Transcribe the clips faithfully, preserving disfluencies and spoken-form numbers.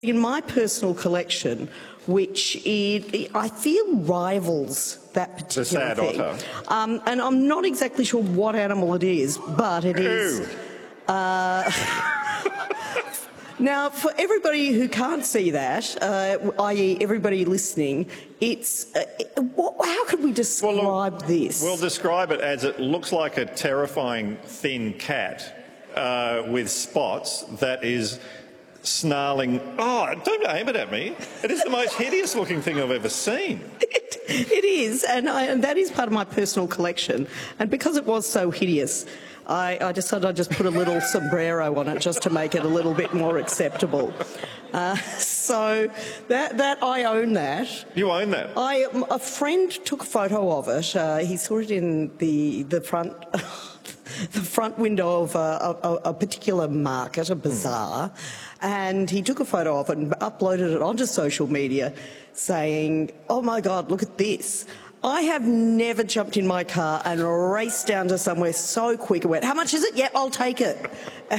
in my personal collection, which it, I feel rivals that particular the sad thing. otter. Um, and I'm not exactly sure what animal it is, but it is. Uh, now, for everybody who can't see that, uh, that is, everybody listening, it's uh, what, how could we describe well, look, this? We'll describe it as it looks like a terrifying thin cat uh, with spots that is snarling. Oh, don't aim it at me. It is the most hideous looking thing I've ever seen. It, it is, and, I, and that is part of my personal collection. And because it was so hideous, I, I decided I'd just put a little sombrero on it just to make it a little bit more acceptable. Uh, so that, that I own that. You own that? I, a friend took a photo of it. Uh, he saw it in the, the front... the front window of a, a, a particular market, a bazaar, mm. and he took a photo of it and uploaded it onto social media saying, oh my God, look at this. I have never jumped in my car and raced down to somewhere so quick and went, how much is it? Yep, I'll take it.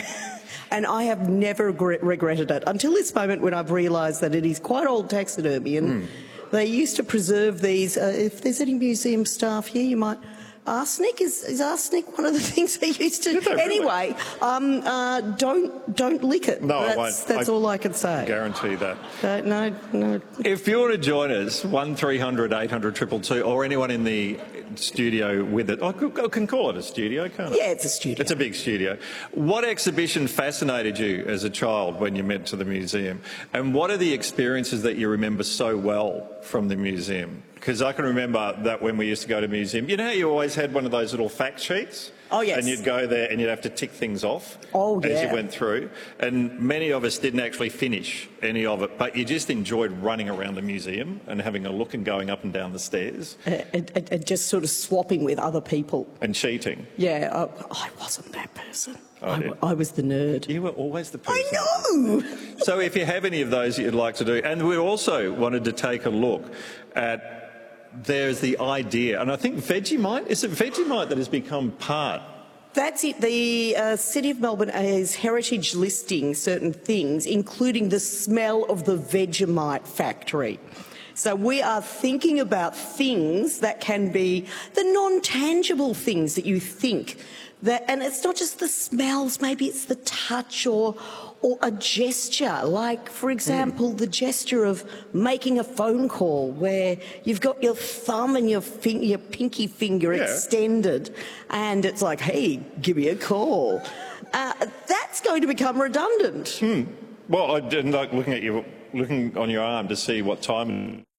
And I have never regret regretted it until this moment when I've realised that it is quite old taxidermy and mm. they used to preserve these. Uh, if there's any museum staff here, you might... Arsenic? Is, is arsenic one of the things they used to... No, anyway, um, uh, don't don't lick it. No, that's, I won't. That's I all I can say. Guarantee that. Uh, no, no. If you want to join us, one three hundred eight hundred two two two, or anyone in the studio with it, I can call it a studio, can't I? Yeah, it's a studio. It's a big studio. What exhibition fascinated you as a child when you went to the museum? And what are the experiences that you remember so well from the museum? Because I can remember that when we used to go to the museum, you know how you always had one of those little fact sheets? Oh, yes. And you'd go there and you'd have to tick things off oh, yeah. as you went through. And many of us didn't actually finish any of it, but you just enjoyed running around the museum and having a look and going up and down the stairs. Uh, and, and, and just sort of swapping with other people. And cheating. Yeah, uh, I wasn't that person. Oh, I, yeah. I was the nerd. You were always the person. I know! So if you have any of those you'd like to do, and we also wanted to take a look at there's the idea, and I think Vegemite, is it Vegemite that has become part? That's it. The uh, City of Melbourne is heritage listing certain things, including the smell of the Vegemite factory. So we are thinking about things that can be the non-tangible things that you think. That, and it's not just the smells, maybe it's the touch or, or a gesture, like, for example, mm. the gesture of making a phone call where you've got your thumb and your, fin your pinky finger yeah. extended and it's like, hey, give me a call. Uh, that's going to become redundant. Hmm. Well, I didn't like looking at you, looking on your arm to see what time...